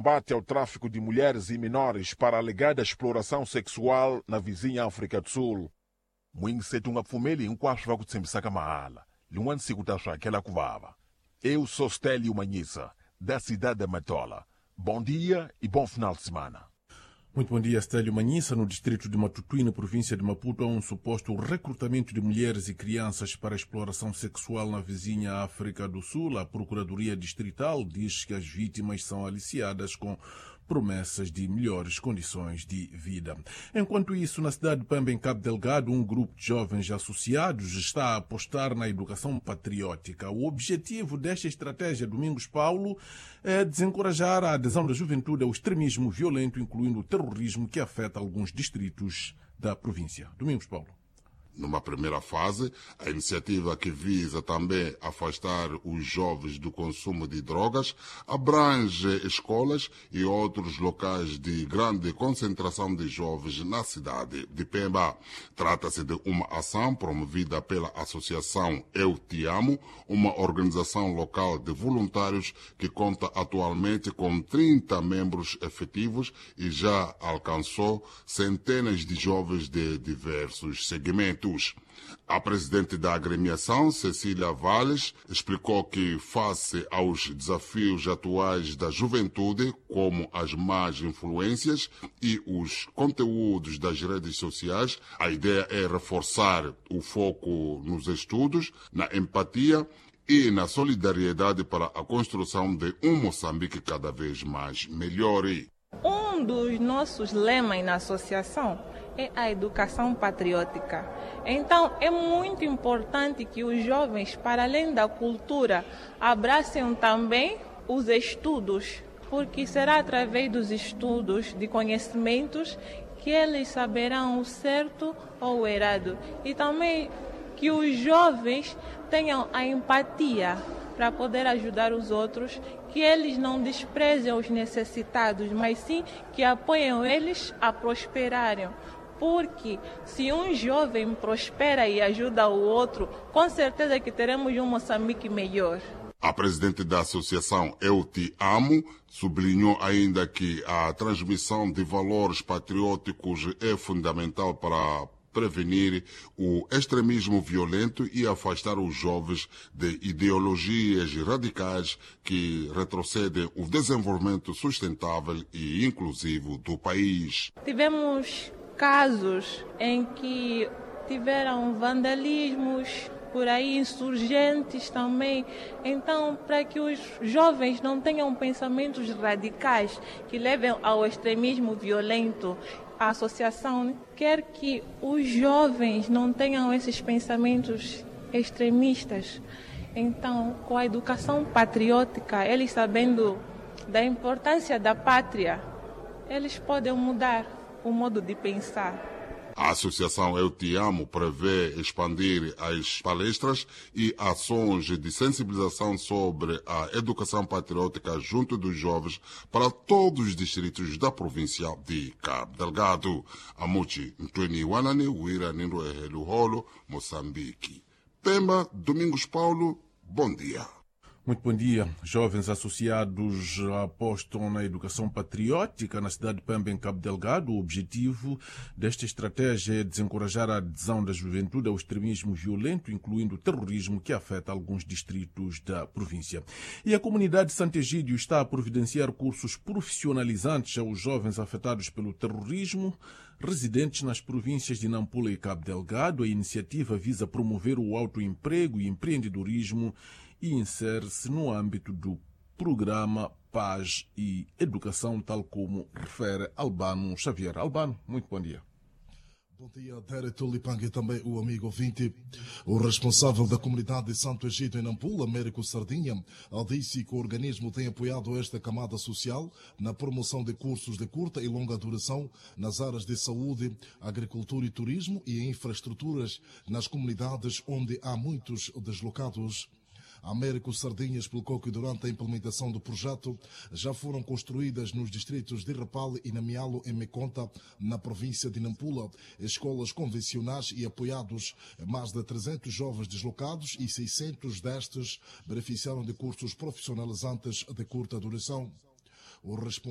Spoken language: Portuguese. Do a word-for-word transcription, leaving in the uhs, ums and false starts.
combate ao tráfico de mulheres e menores para a alegada exploração sexual na vizinha África do Sul. Mwingisetu ngapfumeli hinkwaswo va ku tshembisaka mahala lin'wana siku ta swakela ku vava. Eu sou Stélio Manhissa, da cidade de Matola. Bom dia e bom final de semana. Muito bom dia, Stélio Manhissa. No distrito de Matutuí, na província de Maputo, há um suposto recrutamento de mulheres e crianças para exploração sexual na vizinha África do Sul. A Procuradoria Distrital diz que as vítimas são aliciadas com promessas de melhores condições de vida. Enquanto isso, na cidade de Pemba, em Cabo Delgado, um grupo de jovens associados está a apostar na educação patriótica. O objetivo desta estratégia, Domingos Paulo, é desencorajar a adesão da juventude ao extremismo violento, incluindo o terrorismo que afeta alguns distritos da província. Domingos Paulo. Numa primeira fase, a iniciativa, que visa também afastar os jovens do consumo de drogas, abrange escolas e outros locais de grande concentração de jovens na cidade de Pemba. Trata-se de uma ação promovida pela Associação Eu Te Amo, uma organização local de voluntários que conta atualmente com trinta membros efetivos e já alcançou centenas de jovens de diversos segmentos. A presidente da agremiação, Cecília Valles, explicou que, face aos desafios atuais da juventude, como as más influências e os conteúdos das redes sociais, a ideia é reforçar o foco nos estudos, na empatia e na solidariedade para a construção de um Moçambique cada vez mais melhor. Um dos nossos lemas na associação é a educação patriótica. Então, é muito importante que os jovens, para além da cultura, abracem também os estudos, porque será através dos estudos, de conhecimentos, que eles saberão o certo ou o errado. E também que os jovens tenham a empatia para poder ajudar os outros, que eles não desprezem os necessitados, mas sim que apoiem eles a prosperarem. Porque se um jovem prospera e ajuda o outro, com certeza que teremos um Moçambique melhor. A presidente da Associação Eu Te Amo sublinhou ainda que a transmissão de valores patrióticos é fundamental para prevenir o extremismo violento e afastar os jovens de ideologias radicais que retrocedem o desenvolvimento sustentável e inclusivo do país. Tivemos casos em que tiveram vandalismos, por aí insurgentes também. Então, para que os jovens não tenham pensamentos radicais que levem ao extremismo violento, a associação quer que os jovens não tenham esses pensamentos extremistas. Então, com a educação patriótica, eles sabendo da importância da pátria, eles podem mudar o modo de pensar. A Associação Eu Te Amo prevê expandir as palestras e ações de sensibilização sobre a educação patriótica junto dos jovens para todos os distritos da província de Cabo Delgado. Amuchi Ntweni Wanane, Wira Nindo Eluholo, Moçambique. Pemba, Domingos Paulo, bom dia. Muito bom dia. Jovens associados apostam na educação patriótica na cidade de Pemba, em Cabo Delgado. O objetivo desta estratégia é desencorajar a adesão da juventude ao extremismo violento, incluindo o terrorismo que afeta alguns distritos da província. E a comunidade de Santo Egídio está a providenciar cursos profissionalizantes aos jovens afetados pelo terrorismo, residentes nas províncias de Nampula e Cabo Delgado. A iniciativa visa promover o autoemprego e empreendedorismo e insere-se no âmbito do programa Paz e Educação, tal como refere Albano Xavier. Albano, muito bom dia. Bom dia, Dere Tulipang e também o amigo ouvinte. O responsável da comunidade de Santo Egídio em Nampula, Américo Sardinha, disse que o organismo tem apoiado esta camada social na promoção de cursos de curta e longa duração nas áreas de saúde, agricultura e turismo e infraestruturas nas comunidades onde há muitos deslocados. Américo Sardinha explicou que durante a implementação do projeto já foram construídas nos distritos de Rapale e Namialo, em Meconta, na província de Nampula, escolas convencionais e apoiados mais de trezentos jovens deslocados e seiscentos destes beneficiaram de cursos profissionalizantes de curta duração. O